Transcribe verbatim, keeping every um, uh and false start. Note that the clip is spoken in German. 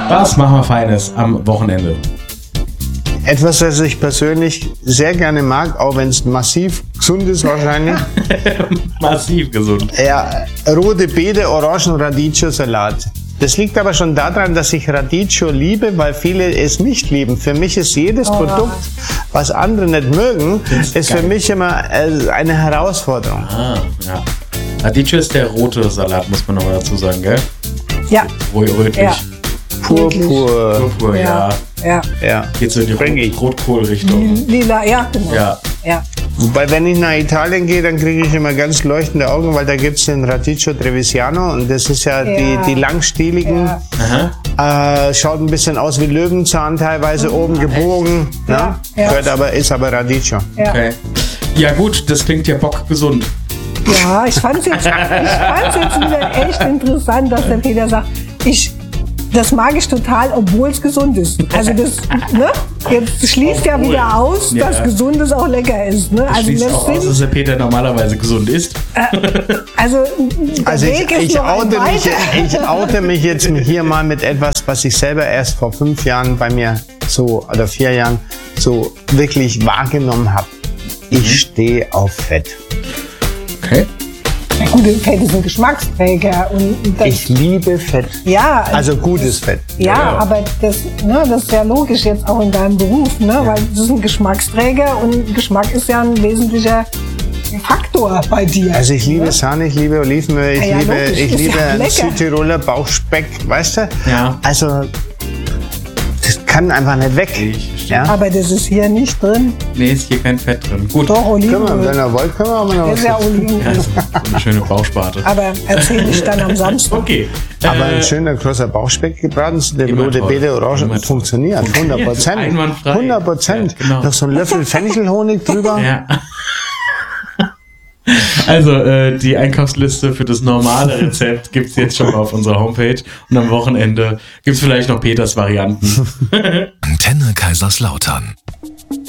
Was machen wir Feines am Wochenende? Etwas, was ich persönlich sehr gerne mag, auch wenn es massiv gesund ist wahrscheinlich. Massiv gesund. Ja, rote Beete, Orangen, Radicchio-Salat. Das liegt aber schon daran, dass ich Radicchio liebe, weil viele es nicht lieben. Für mich ist jedes oh. Produkt, was andere nicht mögen, ist, ist für mich immer eine Herausforderung. Ah, ja. Radicchio ist der rote Salat, muss man nochmal dazu sagen, gell? Ja. Rötlich. Ja. Purpur. Purpur, ja. Ja. ja. Geht so in die Rot- Rotkohl-Richtung. Lila, ja, genau. Ja. Ja. Wobei, wenn ich nach Italien gehe, dann kriege ich immer ganz leuchtende Augen, weil da gibt es den Radicchio Trevigiano und das ist ja, ja. Die, die langstieligen. Ja. Äh, schaut ein bisschen aus wie Löwenzahn, teilweise mhm. oben gebogen. Ja. Ne? Ja. Hört aber, ist aber Radicchio. Ja. Okay. Ja gut, das klingt ja bockgesund. Ja, ich fand es jetzt, ich fand's jetzt wieder echt interessant, dass der Peter sagt, ich, das mag ich total, obwohl es gesund ist. Also das, ne? Jetzt schließt ja wieder aus, ja. dass Gesundes auch lecker ist. Ne? Das also schließt auch aus, dass der Peter normalerweise gesund ist. Äh, also der also Weg ich, ist ich, noch oute ein mich, ich oute mich jetzt hier mal mit etwas, was ich selber erst vor fünf Jahren bei mir so, oder vier Jahren so wirklich wahrgenommen habe. Ich mhm. stehe auf Fett. Okay. Ja, gut, Fett ist ein Geschmacksträger. Und das, ich liebe Fett. Ja. Also gutes das, Fett. Ja, ja, aber das, ne, das ist ja logisch jetzt auch in deinem Beruf, ne, ja. weil das ist ein Geschmacksträger und Geschmack ist ja ein wesentlicher Faktor bei dir. Also ich liebe ne? Sahne, ich liebe Olivenöl, ich ja, liebe, logisch, ich liebe ja einen Südtiroler Bauchspeck, weißt du? Ja. Also das kann einfach nicht weg. Ich ja? Aber das ist hier nicht drin. Nee, ist hier kein Fett drin. Gut. Doch, Olivenöl. Können wir, wenn ihr wollt, können wir aber noch das ist ja Olivenöl. Ja, so eine schöne Bauchsparte. Aber erzähle ich dann am Samstag. Okay. Aber äh, ein schöner großer Bauchspeck gebraten, der rote Beete, Orange, funktioniert. hundert Prozent. Einwandfrei. hundert Prozent. Ja, genau. Noch so ein Löffel Fenchelhonig drüber. Ja. Also, äh, die Einkaufsliste für das normale Rezept gibt es jetzt schon mal auf unserer Homepage. Und am Wochenende gibt es vielleicht noch Peters Varianten. Antenne Kaiserslautern.